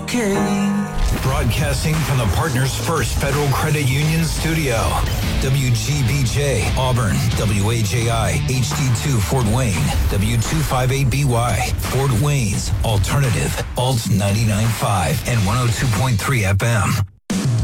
okay. Broadcasting from the Partners First Federal Credit Union studio. WGBJ, Auburn, WAJI, HD2, Fort Wayne, W258BY, Fort Wayne's Alternative, Alt 99.5 and 102.3 FM.